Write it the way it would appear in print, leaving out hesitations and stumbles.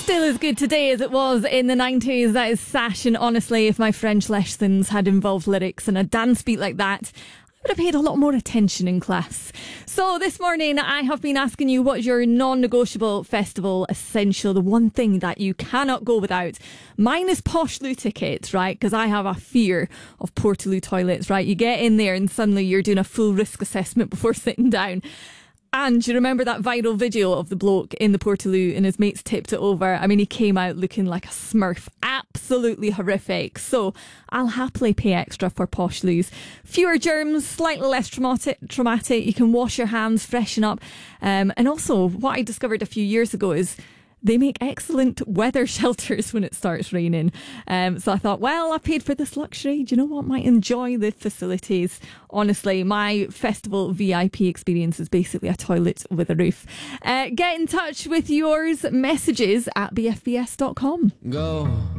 Still as good today as it was in the 90s. That is Sash, and honestly, if my French lessons had involved lyrics and a dance beat like that, I would have paid a lot more attention in class. So this morning I have been asking you, what's your non-negotiable festival essential, the one thing that you cannot go without. Mine is Portaloo tickets, right? Because I have a fear of Portaloo toilets, right? You get in there and suddenly you're doing a full risk assessment before sitting down. And you remember that viral video of the bloke in the Portaloo and his mates tipped it over? I mean, he came out looking like a smurf. Absolutely horrific. So I'll happily pay extra for Portaloos. Fewer germs, slightly less traumatic. You can wash your hands, freshen up. And also, what I discovered a few years ago is they make excellent weather shelters when it starts raining. So I thought, well, I paid for this luxury. Do you know what? Might enjoy the facilities. Honestly, my festival VIP experience is basically a toilet with a roof. Get in touch with yours. Messages at bfbs.com. Go.